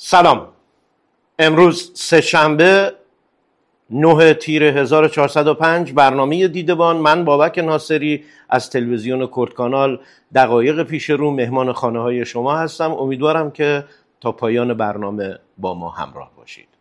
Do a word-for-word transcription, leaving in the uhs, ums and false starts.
سلام. امروز سه شنبه نه تیر هزار و چهارصد و پنج، برنامه دیدبان. من بابک ناصری از تلویزیون کرد کانال دقایق پیش رو مهمان خانه های شما هستم. امیدوارم که تا پایان برنامه با ما همراه باشید.